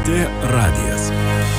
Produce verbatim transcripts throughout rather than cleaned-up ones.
Lrt radijas.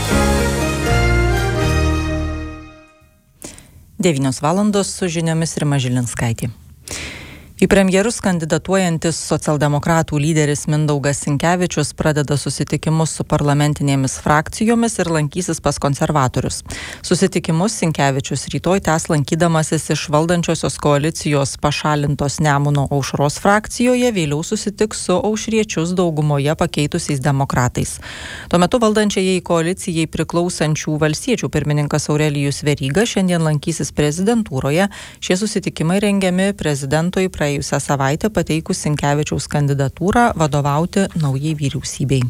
devynios valandos su žiniomis Rima Žilinskaitė. Į premjerus kandidatuojantis socialdemokratų lyderis Mindaugas Sinkevičius pradeda susitikimus su parlamentinėmis frakcijomis ir lankysis pas konservatorius. Susitikimus Sinkevičius rytoj tęs lankydamasis iš valdančiosios koalicijos pašalintos Nemuno Aušros frakcijoje, vėliau susitiks su aušriečius daugumoje pakeitusiais demokratais. Tuo metu valdančiajai koalicijai priklausančių valstiečių pirmininkas Aurelijus Veryga šiandien lankysis prezidentūroje. Šie susitikimai rengiami prezidentui praėjusią Praėjusią savaitę pateikus Sinkevičiaus kandidatūrą vadovauti naujai vyriausybei.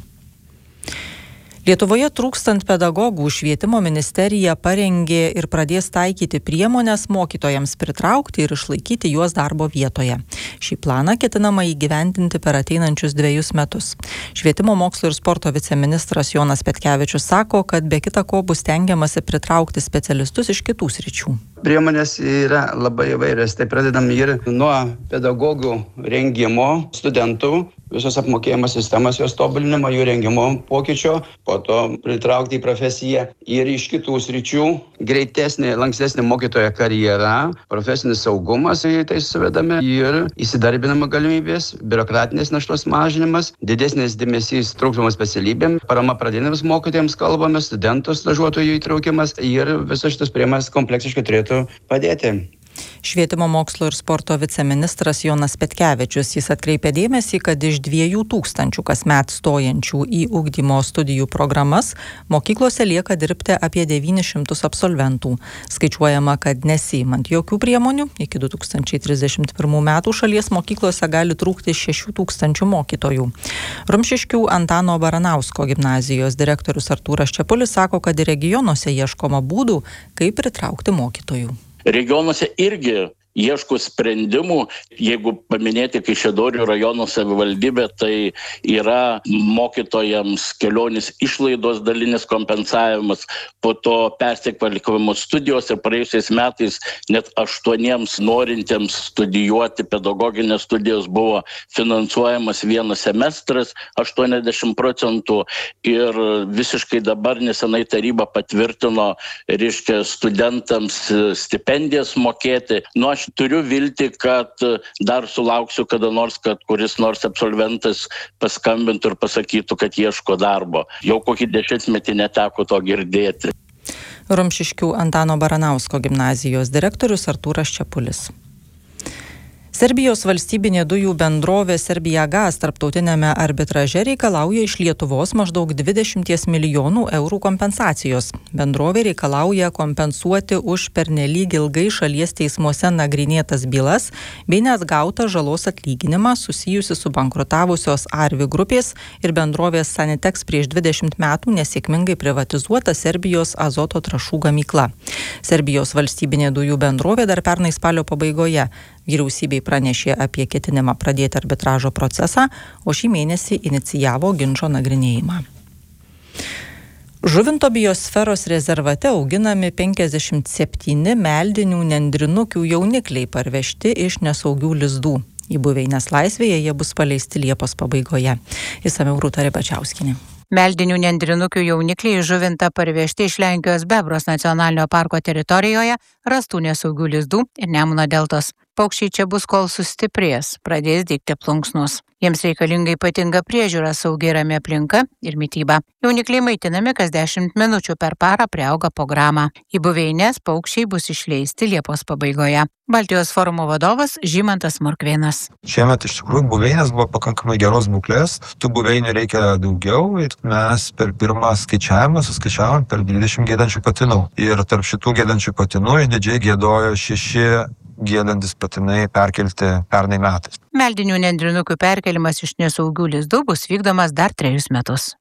Lietuvoje trūkstant pedagogų, švietimo ministerija parengė ir pradės taikyti priemonės mokytojams pritraukti ir išlaikyti juos darbo vietoje. Šį planą ketinama įgyvendinti per ateinančius dviejus metus. Švietimo mokslo ir sporto viceministras Jonas Petkevičius sako, kad be kita ko bus stengiamasi pritraukti specialistus iš kitų sričių. Priemonės yra labai įvairios. Tai pradedam ir nuo pedagogų rengimo studentų, visos apmokėjimo sistemas, jos tobulinimo, jų rengimo pokyčio, po to pritraukti į profesiją ir iš kitų sričių, greitesnė, lankstesnė mokytojo karjera, profesinis saugumas, į tai suvedame ir įsidarbinimo galimybės, biurokratinės naštos mažinimas, didesnis dėmesys trūkstamom specialybėm, parama pradiniams mokytojams kalbame, studentų stažuotojų įtraukimas ir visos šitos priemonės kompleksiškai turėtų padėti. Švietimo mokslo ir sporto viceministras Jonas Petkevičius, jis atkreipė dėmesį, kad iš dviejų tūkstančių kasmet stojančių į ugdymo studijų programas mokyklose lieka dirbti apie devynis šimtus absolventų. Skaičiuojama, kad nesiimant jokių priemonių, iki du tūkstančiai trisdešimt pirmų metų šalies mokyklose gali trūkti šešių tūkstančių mokytojų. Rumšiškių Antano Baranausko gimnazijos direktorius Artūras Čepulis sako, kad regionuose ieškoma būdų, kaip pritraukti mokytojų. Regionuose irgi ieško sprendimų. Jeigu paminėti Kaišiadorių rajono savivaldybė, tai yra mokytojams kelionės išlaidos dalinis kompensavimas, po to persikvalifikavimo studijos ir praėjusiais metais net aštuoniems norintiems studijuoti pedagoginės studijos buvo finansuojamas vienas semestras, aštuoniasdešimt procentų, ir visiškai dabar nesenai taryba patvirtino, reiškia, studentams stipendijas mokėti. Nu, aš turiu viltį, kad dar sulauksiu kada nors, kad kuris nors absolventas paskambintų ir pasakytų, kad ieško darbo. Jau kokį dešimtmetį neteko to girdėti. Rumšiškių Antano Baranausko gimnazijos direktorius Artūras Čepulis. Serbijos valstybinė dujų bendrovė Serbijagaz tarptautinėme arbitraže reikalauja iš Lietuvos maždaug dvidešimt milijonų eurų kompensacijos. Bendrovė reikalauja kompensuoti už pernelyg ilgai šalies teismuose nagrinėtas bylas bei neatgautą žalos atlyginimą susijusi su bankrutavusios Arvi grupės ir bendrovės Sanitex prieš dvidešimt metų nesėkmingai privatizuota Serbijos azoto trąšų gamykla. Serbijos valstybinė dujų bendrovė dar pernai spalio pabaigoje vyriausybei pranešė apie ketinimą pradėti arbitražo procesą, o šį mėnesį inicijavo ginčo nagrinėjimą. Žuvinto biosferos rezervate auginami penkiasdešimt septyni meldinių nendrinukių jaunikliai parvežti iš nesaugių lizdų. Į buveinės laisvėje jie bus paleisti Liepos pabaigoje. Išsamiau Rūta Ribačiauskienė. Meldinių nendrinukių jaunikliai Žuvintą parvežti iš Lenkijos Bebros nacionalinio parko teritorijoje rastų nesaugių lizdų ir Nemuno deltos. Paukščiai čia bus, kol sustiprės, pradės dygti plunksnus. Jiems reikalinga ypatinga priežiūra, saugi rami aplinka ir mityba. Jaunikliai maitinami kas dešimt minučių per parą prie auga po gramą. Į buveinės paukščiai bus išleisti Liepos pabaigoje. Baltijos forumo vadovas Žymantas Morkvėnas. Šiemet iš tikrųjų buveinės buvo pakankamai geros būklės. Tų buveinių reikia daugiau ir mes per pirmą skaičiavimą suskaičiavom per dvidešimt giedančių patinų. Ir tarp šitų giedančių patinų didžiai giedojo šeši giedantis patinai perkelti pernai metais. Meldinių nendrinukių perkelimas iš nesaugių lizdų bus vykdomas dar trejus metus.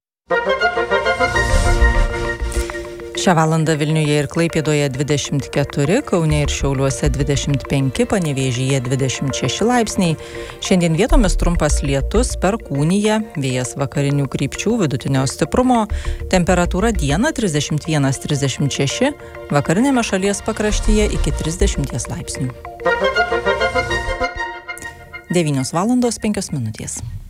Šią valandą Vilniuje ir Klaipėdoje dvidešimt keturi, Kaune ir Šiauliuose dvidešimt penki, Panevėžyje dvidešimt šeši laipsniai. Šiandien vietomis trumpas lietus, perkūnija, vėjas vakarinių krypčių vidutinio stiprumo, temperatūra dieną trisdešimt vienas trisdešimt šeši, vakarinėme šalies pakraštyje iki trisdešimt laipsnių. devynios valandos penkios minutės.